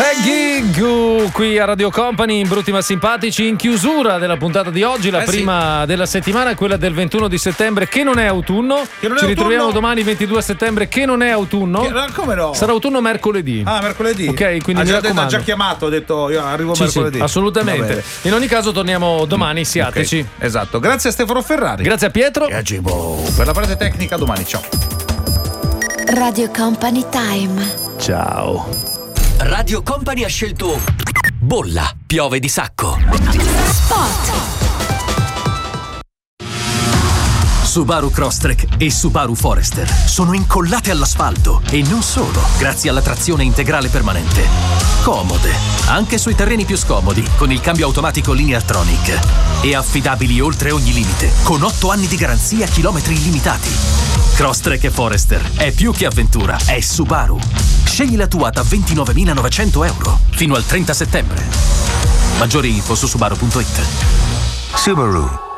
Peggy Goo qui a Radio Company in Brutti ma Simpatici, in chiusura della puntata di oggi, la prima della settimana, quella del 21 di settembre che non è autunno. Ci ritroviamo domani 22 settembre che non è autunno. Come no? Sarà autunno mercoledì. Ah, mercoledì. Ok, quindi ha già chiamato, ha detto io arrivo mercoledì. Sì, assolutamente. In ogni caso torniamo domani, siateci. Okay. Esatto. Grazie a Stefano Ferrari. Grazie a Pietro. Per la parte tecnica domani, ciao. Radio Company Time. Ciao. Radio Company ha scelto Bolla, piove di sacco. Spot. Subaru Crosstrek e Subaru Forester sono incollate all'asfalto e non solo, grazie alla trazione integrale permanente. Comode, anche sui terreni più scomodi, con il cambio automatico Lineartronic. E affidabili oltre ogni limite, con 8 anni di garanzia, chilometri illimitati. Crosstrek e Forester è più che avventura, è Subaru. Scegli la tua da 29.900 euro fino al 30 settembre. Maggiori info su subaru.it. Subaru.